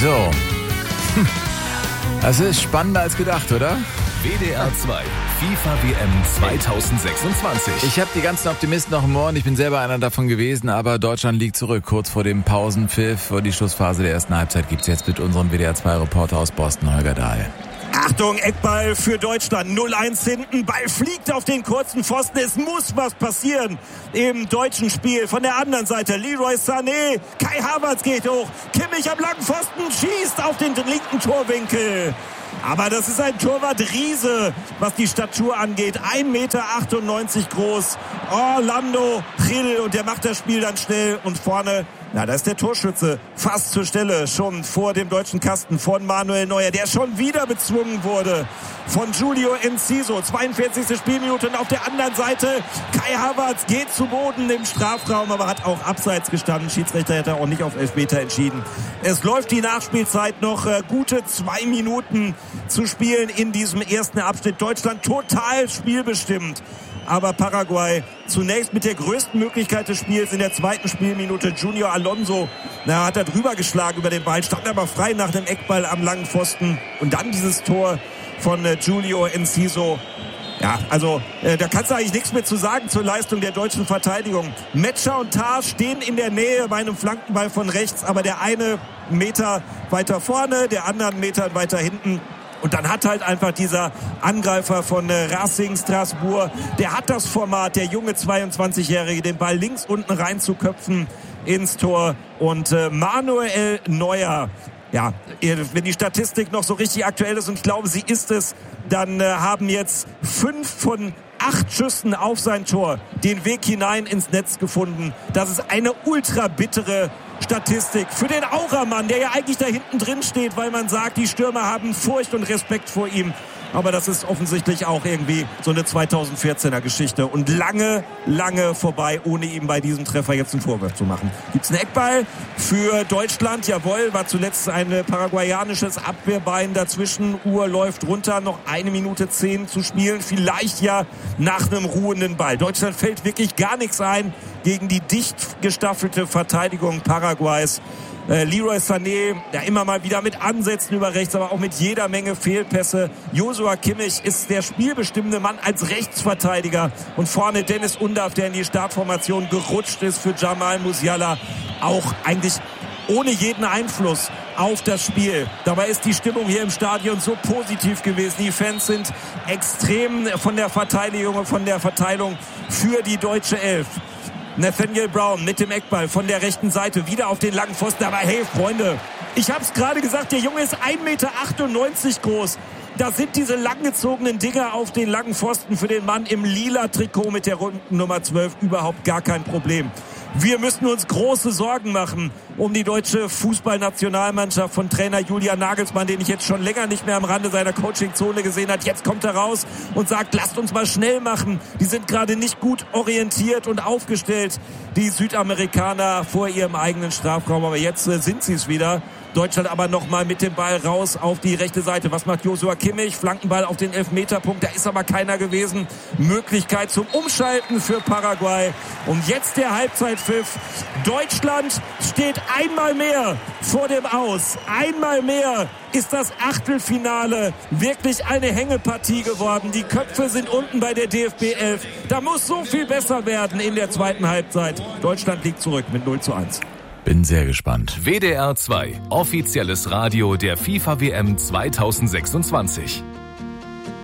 So. Das ist spannender als gedacht, oder? WDR 2, FIFA WM 2026. Ich habe die ganzen Optimisten noch im Ohren. Ich bin selber einer davon gewesen, aber Deutschland liegt zurück. Kurz vor dem Pausenpfiff, vor die Schlussphase der ersten Halbzeit gibt's jetzt mit unserem WDR 2 Reporter aus Boston, Holger Dahl. Achtung, Eckball für Deutschland. 0-1 hinten. Ball fliegt auf den kurzen Pfosten. Es muss was passieren im deutschen Spiel. Von der anderen Seite Leroy Sané. Kai Havertz geht hoch. Kimmich am langen Pfosten schießt auf den linken Torwinkel. Aber das ist ein Torwart-Riese, was die Statur angeht. 1,98 Meter groß. Orlando Gil. Und der macht das Spiel dann schnell. Und vorne, da ist der Torschütze fast zur Stelle. Schon vor dem deutschen Kasten von Manuel Neuer, der schon wieder bezwungen wurde von Julio Enciso. 42. Spielminute. Und auf der anderen Seite Kai Havertz geht zu Boden im Strafraum, aber hat auch abseits gestanden. Schiedsrichter hätte auch nicht auf Elfmeter entschieden. Es läuft die Nachspielzeit noch. Gute 2 Minuten zu spielen in diesem ersten Abschnitt. Deutschland total spielbestimmt. Aber Paraguay zunächst mit der größten Möglichkeit des Spiels in der zweiten Spielminute. Junior Alonso, hat er drüber geschlagen über den Ball, stand aber frei nach dem Eckball am langen Pfosten. Und dann dieses Tor von Julio Enciso. Ja, also da kannst du eigentlich nichts mehr zu sagen zur Leistung der deutschen Verteidigung. Metscher und Tah stehen in der Nähe bei einem Flankenball von rechts, aber der eine Meter weiter vorne, der andere einen Meter weiter hinten. Und dann hat halt einfach dieser Angreifer von Racing Strasbourg, der hat das Format, der junge 22-Jährige, den Ball links unten reinzuköpfen ins Tor. Und Manuel Neuer, ja, wenn die Statistik noch so richtig aktuell ist, und ich glaube, sie ist es, dann haben jetzt 5 von 8 Schüssen auf sein Tor den Weg hinein ins Netz gefunden. Das ist eine ultra bittere Statistik für den Auramann, der ja eigentlich da hinten drin steht, weil man sagt, die Stürmer haben Furcht und Respekt vor ihm. Aber das ist offensichtlich auch irgendwie so eine 2014er Geschichte. Und lange, lange vorbei, ohne ihm bei diesem Treffer jetzt einen Vorwurf zu machen. Gibt's einen Eckball für Deutschland? Jawohl, war zuletzt ein paraguayanisches Abwehrbein dazwischen. Uhr läuft runter, noch 1 Minute 10 zu spielen. Vielleicht ja nach einem ruhenden Ball. Deutschland fällt wirklich gar nichts ein gegen die dicht gestaffelte Verteidigung Paraguays. Leroy Sané, ja immer mal wieder mit Ansätzen über rechts, aber auch mit jeder Menge Fehlpässe. Joshua Kimmich ist der spielbestimmende Mann als Rechtsverteidiger. Und vorne Dennis Undav, der in die Startformation gerutscht ist für Jamal Musiala. Auch eigentlich ohne jeden Einfluss auf das Spiel. Dabei ist die Stimmung hier im Stadion so positiv gewesen. Die Fans sind extrem von der Verteidigung, von der Verteilung für die deutsche Elf. Nathaniel Brown mit dem Eckball von der rechten Seite, wieder auf den langen Pfosten. Aber hey, Freunde, ich hab's gerade gesagt, der Junge ist 1,98 Meter groß. Da sind diese langgezogenen Dinger auf den langen Pfosten für den Mann im lila Trikot mit der Nummer 12 überhaupt gar kein Problem. Wir müssen uns große Sorgen machen um die deutsche Fußballnationalmannschaft von Trainer Julian Nagelsmann, den ich jetzt schon länger nicht mehr am Rande seiner Coachingzone gesehen habe. Jetzt kommt er raus und sagt, lasst uns mal schnell machen. Die sind gerade nicht gut orientiert und aufgestellt, die Südamerikaner vor ihrem eigenen Strafraum. Aber jetzt sind sie es wieder. Deutschland aber nochmal mit dem Ball raus auf die rechte Seite. Was macht Joshua Kimmich? Flankenball auf den Elfmeterpunkt. Da ist aber keiner gewesen. Möglichkeit zum Umschalten für Paraguay. Und jetzt der Halbzeitpfiff. Deutschland steht einmal mehr vor dem Aus. Einmal mehr ist das Achtelfinale wirklich eine Hängepartie geworden. Die Köpfe sind unten bei der DFB 11. Da muss so viel besser werden in der zweiten Halbzeit. Deutschland liegt zurück mit 0:1. Bin sehr gespannt. WDR 2, offizielles Radio der FIFA WM 2026.